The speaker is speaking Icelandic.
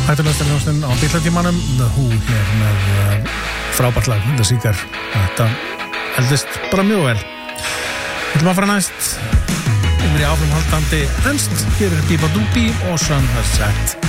Hættulegasta hljómsveitin á Bílatímanum, The Who hér með frábært lag, The Seeker. Þetta eldist bara mjög vel. Við ætlum að fara næst yfir í áframhaldandi enskt. Hér er Bíba Dúbí og Sun Has Set.